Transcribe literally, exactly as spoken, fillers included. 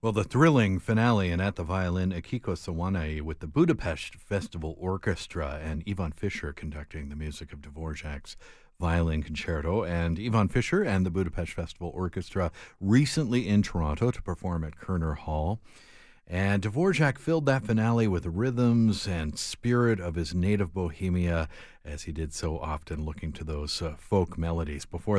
Well, the thrilling finale and at the violin, Akiko Sawanai with the Budapest Festival Orchestra and Ivan Fischer conducting the music of Dvorak's violin concerto. And Ivan Fischer and the Budapest Festival Orchestra recently in Toronto to perform at Kerner Hall. And Dvorak filled that finale with the rhythms and spirit of his native Bohemia, as he did so often, looking to those uh, folk melodies. Before